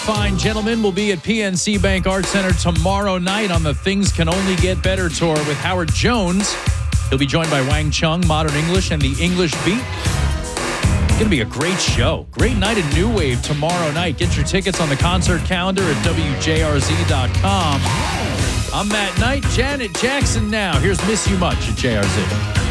Fine Gentlemen will be at PNC Bank Arts Center tomorrow night on the Things Can Only Get Better tour with Howard Jones. He'll be joined by Wang Chung, Modern English, and the English Beat. It's going to be a great show. Great night at New Wave tomorrow night. Get your tickets on the concert calendar at WJRZ.com. I'm Matt Knight, Janet Jackson now. Here's Miss You Much at JRZ.